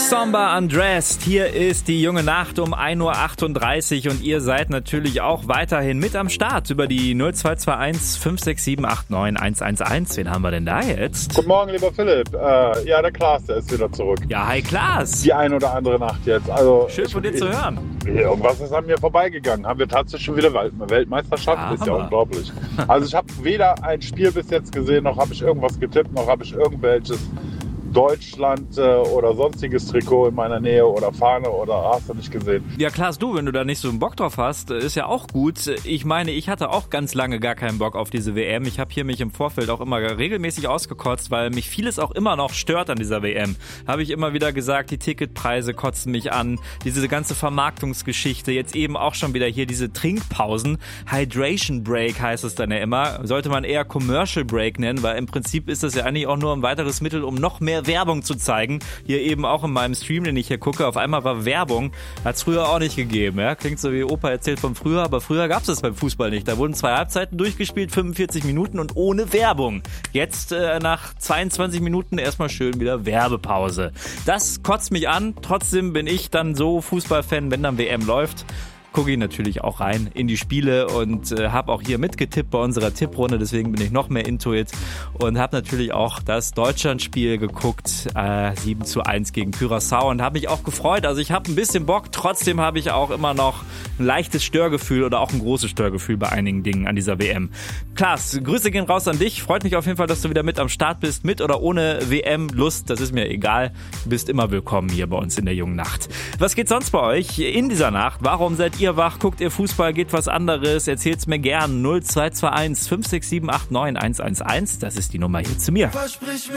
Samba Undressed. Hier ist die junge Nacht um 1.38 Uhr und ihr seid natürlich auch weiterhin mit am Start über die 0221 567 89 111. Wen haben wir denn da jetzt? Guten Morgen, lieber Philipp. Ja, der Klaas, der ist wieder zurück. Ja, hi Klaas. Die ein oder andere Nacht jetzt. Also, schön von dir zu hören. Irgendwas ist an mir vorbeigegangen. Haben wir tatsächlich schon wieder Weltmeisterschaft? Ja, ist ja unglaublich. Also ich habe weder ein Spiel bis jetzt gesehen, noch habe ich irgendwas getippt, noch habe ich irgendwelches Deutschland oder sonstiges Trikot in meiner Nähe oder Fahne oder hast du nicht gesehen. Ja, Klaas, du, wenn du da nicht so einen Bock drauf hast, ist ja auch gut. Ich meine, ich hatte auch ganz lange gar keinen Bock auf diese WM. Ich habe hier mich im Vorfeld auch immer regelmäßig ausgekotzt, weil mich vieles auch immer noch stört an dieser WM. Habe ich immer wieder gesagt, die Ticketpreise kotzen mich an, diese ganze Vermarktungsgeschichte, jetzt eben auch schon wieder hier diese Trinkpausen. Hydration Break heißt es dann ja immer. Sollte man eher Commercial Break nennen, weil im Prinzip ist das ja eigentlich auch nur ein weiteres Mittel, um noch mehr Werbung zu zeigen. Hier eben auch in meinem Stream, den ich hier gucke, auf einmal war Werbung. Hat es früher auch nicht gegeben. Ja? Klingt so wie Opa erzählt von früher, aber früher gab es das beim Fußball nicht. Da wurden 2 Halbzeiten durchgespielt, 45 Minuten und ohne Werbung. Jetzt nach 22 Minuten erstmal schön wieder Werbepause. Das kotzt mich an. Trotzdem bin ich dann so Fußballfan, wenn dann WM läuft. Gucke ich natürlich auch rein in die Spiele und habe auch hier mitgetippt bei unserer Tipprunde, deswegen bin ich noch mehr into it und habe natürlich auch das Deutschlandspiel geguckt, 7:1 gegen Curaçao und habe mich auch gefreut, also ich habe ein bisschen Bock, trotzdem habe ich auch immer noch ein leichtes Störgefühl oder auch ein großes Störgefühl bei einigen Dingen an dieser WM. Klaas, Grüße gehen raus an dich, freut mich auf jeden Fall, dass du wieder mit am Start bist, mit oder ohne WM-Lust, das ist mir egal, du bist immer willkommen hier bei uns in der jungen Nacht. Was geht sonst bei euch in dieser Nacht? Warum seid ihr wach, guckt ihr Fußball, geht was anderes, erzählt's mir gern. 0221 567 89 111. Das ist die Nummer hier zu mir.